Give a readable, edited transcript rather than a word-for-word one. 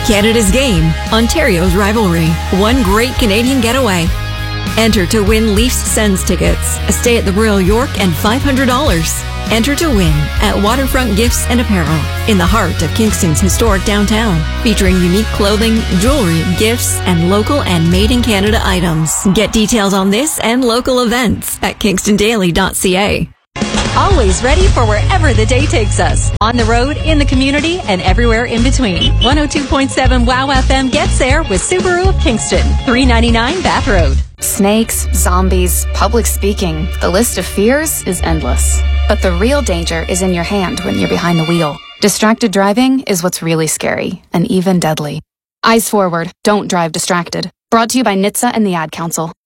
Canada's game, Ontario's rivalry. One great Canadian getaway. Enter to win Leafs Sens tickets, a stay at the Royal York, and $500. Enter to win at Waterfront Gifts and Apparel in the heart of Kingston's historic downtown, featuring unique clothing, jewelry, gifts, and local and made-in-Canada items. Get details on this and local events at kingstondaily.ca. Always ready for wherever the day takes us. On the road, in the community, and everywhere in between. 102.7 WOW FM gets there with Subaru of Kingston. 399 Bath Road. Snakes, zombies, public speaking. The list of fears is endless. But the real danger is in your hand when you're behind the wheel. Distracted driving is what's really scary and even deadly. Eyes forward. Don't drive distracted. Brought to you by NHTSA and the Ad Council.